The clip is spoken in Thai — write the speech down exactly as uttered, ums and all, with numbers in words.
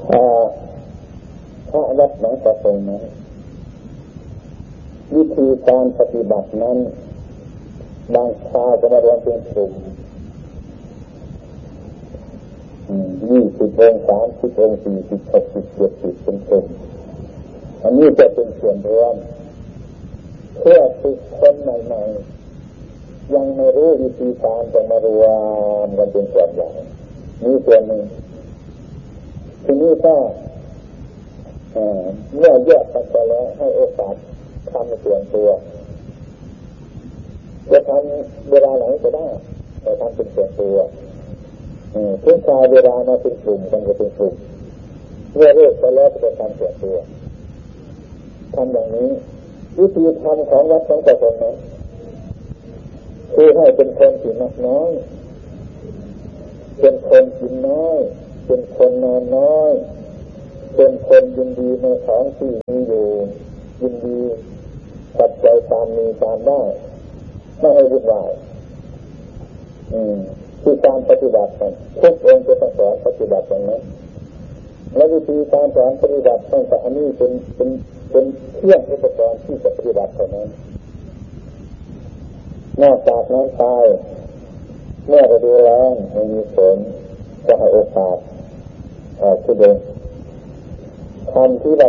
ถ้าพระวัดหนองตะพงนั้นวิธีการปฏิบัตินั้นบางคราวจะมารวมเป็นกลุ่มยี่สิบองค์สามสิบองค์สี่สิบหกสิบเจ็ดสิบเป็นกลุ่มอันนี้จะเป็นส่วนรวมเพื่อฝึกคนใหม่ๆยังไม่รู้วิธีการจะมารวมกันเป็นส่วนใหญ่นี่ส่วนหนึ่งทีนี้ถ้าเมื่อแยกกันไปแล้วให้โอกาสทำส่วนตัวจะทำเวลาไหนก็ได้แต่ทำเป็นส่วนตัวเพื่อการเวลามาเป็นกลุ่มกันก็เป็นกลุ่มเมื่อเลิกไปแล้วจะทำส่วนตัวทำอย่างนี้วิธีทำของวัดของแต่คนนั้นคือให้เป็นคนที่มักน้อยเป็นคนกินน้อยเป็นคนนอนน้อยเป็นคนยินดีในของที่มีอยู่ยินดีปัจจัยตามมีตามได้ไม่ให้วุ่นวายคือการปฏิบัติกันทุกองค์จะต้องสอนปฏิบัติอย่างนั้นและวิธีการสอนปฏิบัติตั้งแต่อันนี้เป็นเป็นเป็นเครื่องอุปกรณ์ที่จะปฏิบัติเท่านั้นนอกจากนั้นตายเมื่อฤดูแล้งไม่มีฝนก็ให้โอกาสคือเดินทำที่เรา